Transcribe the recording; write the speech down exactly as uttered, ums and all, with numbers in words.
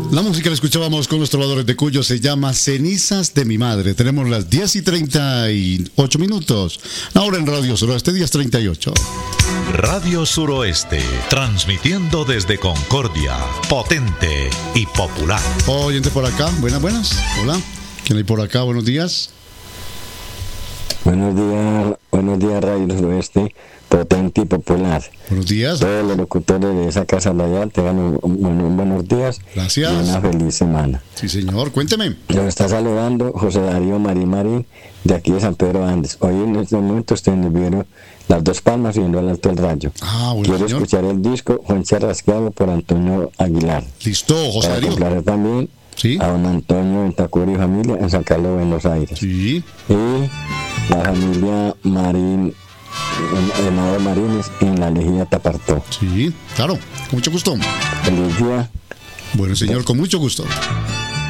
La música la escuchábamos con los trovadores de Cuyo, se llama Cenizas de mi madre. Tenemos las diez y treinta y ocho minutos. Ahora en Radio Suroeste, diez treinta y ocho. Radio Suroeste, transmitiendo desde Concordia, potente y popular. Oyente por acá, buenas, buenas. Hola, ¿quién hay por acá? Buenos días. Buenos días, buenos días Radio Suroeste, potente y popular. Buenos días. Todos los locutores de esa casa radial te dan un, un, un buenos días. Gracias. Y una feliz semana. Sí, señor, cuénteme. Nos está saludando José Darío Marín Marín, de aquí de San Pedro Andes. Hoy en este momento estoy en el vivero Las Dos Palmas, subiendo al Alto del Rayo. Ah, bueno, Quiero señor. escuchar el disco Juancha Rasqueado por Antonio Aguilar. Listo, José Para Darío. complacer también Sí. a don Antonio Ventacuri y familia en San Carlos, Buenos Aires. Sí. Y la familia Marín, Amado Marines, en la Lejía Tapartó. Sí, claro, con mucho gusto. Feliz día. Bueno, señor, con mucho gusto.